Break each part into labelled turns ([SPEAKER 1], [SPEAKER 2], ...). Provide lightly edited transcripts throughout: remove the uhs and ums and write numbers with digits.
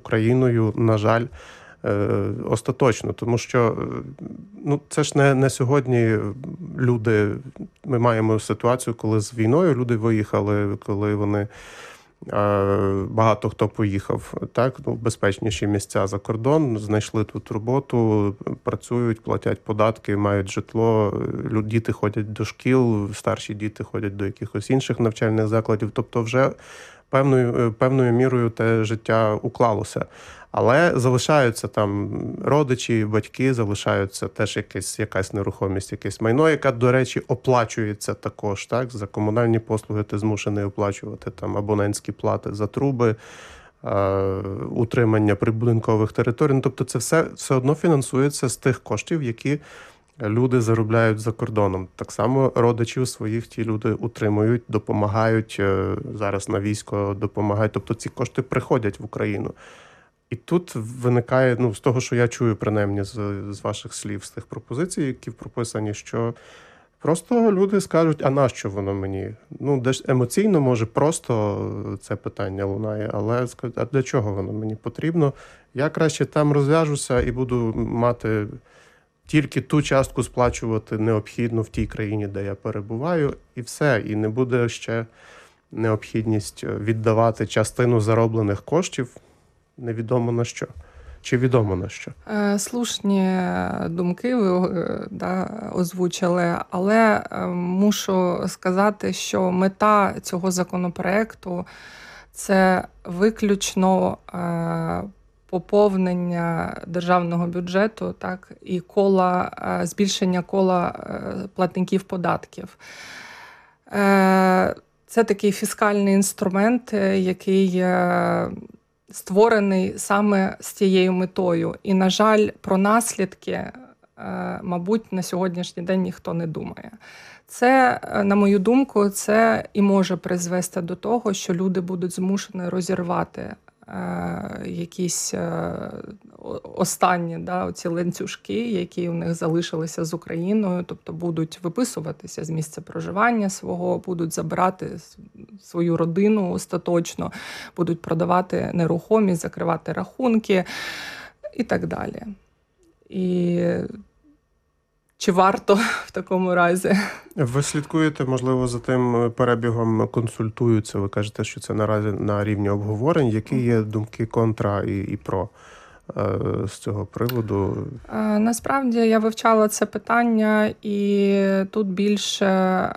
[SPEAKER 1] Україною, на жаль, остаточно. Тому що це ж не сьогодні люди, ми маємо ситуацію, коли з війною люди виїхали, коли вони багато хто поїхав в безпечніші місця за кордон, знайшли тут роботу, працюють, платять податки, мають житло, діти ходять до шкіл, старші діти ходять до якихось інших навчальних закладів. Тобто вже певною мірою те життя уклалося. Але залишаються там родичі, батьки, залишаються теж якась нерухомість, якесь майно, яке, до речі, оплачується також. Так? За комунальні послуги ти змушений оплачувати там абонентські плати за труби, утримання прибудинкових територій. Тобто це все одно фінансується з тих коштів, які люди заробляють за кордоном. Так само родичів своїх ті люди утримують, допомагають, зараз на військо допомагають. Тобто ці кошти приходять в Україну. І тут виникає, з того, що я чую, принаймні, з ваших слів, з тих пропозицій, які прописані, що просто люди скажуть, а нащо воно мені? Десь емоційно, може, просто це питання лунає, але скажуть, а для чого воно мені потрібно? Я краще там розв'яжуся і буду мати тільки ту частку сплачувати необхідну в тій країні, де я перебуваю, і все. І не буде ще необхідність віддавати частину зароблених коштів невідомо на що. Чи відомо на що?
[SPEAKER 2] Слушні думки ви озвучили, але мушу сказати, що мета цього законопроекту – це виключно поповнення державного бюджету, так, і збільшення кола платників податків. Це такий фіскальний інструмент, який створений саме з цією метою. І, на жаль, про наслідки, мабуть, на сьогоднішній день ніхто не думає. Це, на мою думку, це і може призвести до того, що люди будуть змушені розірвати якісь останні оці ланцюжки, які у них залишилися з Україною, тобто будуть виписуватися з місця проживання свого, будуть забирати свою родину остаточно, будуть продавати нерухомість, закривати рахунки і так далі. І чи варто в такому разі?
[SPEAKER 1] Ви слідкуєте, можливо, за тим перебігом, консультуються, ви кажете, що це наразі на рівні обговорень. Які є думки контра і про з цього приводу?
[SPEAKER 2] Насправді я вивчала це питання, і тут більше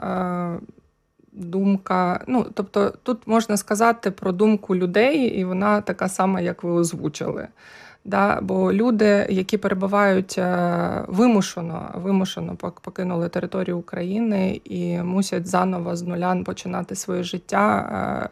[SPEAKER 2] думка, тобто тут можна сказати про думку людей, і вона така сама, як ви озвучили. Бо люди, які перебувають вимушено покинули територію України і мусять заново з нуля починати своє життя,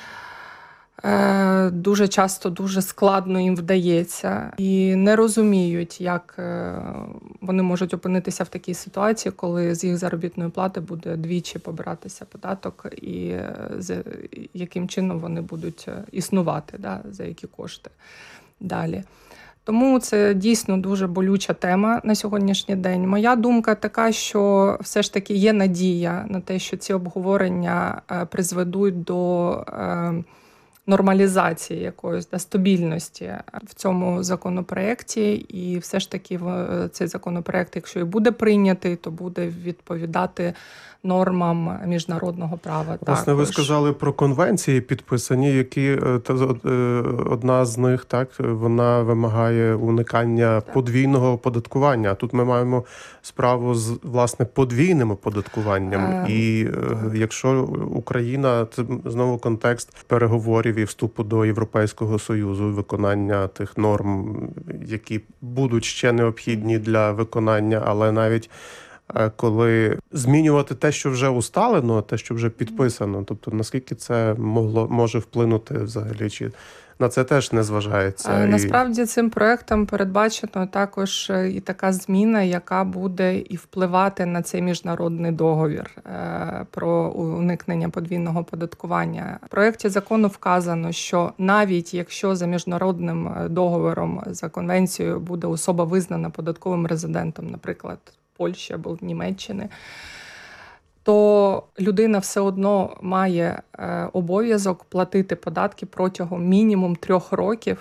[SPEAKER 2] дуже часто дуже складно їм вдається. І не розуміють, як вони можуть опинитися в такій ситуації, коли з їх заробітної плати буде двічі побиратися податок, і яким чином вони будуть існувати, за які кошти далі. Тому це дійсно дуже болюча тема на сьогоднішній день. Моя думка така, що все ж таки є надія на те, що ці обговорення призведуть до нормалізації якоїсь, стабільності в цьому законопроекті. І все ж таки цей законопроект, якщо і буде прийнятий, то буде відповідати нормам міжнародного права.
[SPEAKER 1] Власне, ви сказали про конвенції підписані, які одна з них, вона вимагає уникання подвійного оподаткування. А тут ми маємо справу з, власне, подвійним оподаткуванням. І якщо Україна, це знову контекст переговорів і вступу до Європейського Союзу, виконання тих норм, які будуть ще необхідні для виконання, але навіть коли змінювати те, що вже усталено, те, що вже підписано, тобто наскільки це може вплинути взагалі, чи на це теж не зважається?
[SPEAKER 2] Насправді цим проектом передбачено також і така зміна, яка буде і впливати на цей міжнародний договір про уникнення подвійного оподаткування. В проекті закону вказано, що навіть якщо за міжнародним договором, за конвенцією буде особа визнана податковим резидентом, наприклад, Польщі або Німеччини, то людина все одно має обов'язок платити податки протягом мінімум 3 років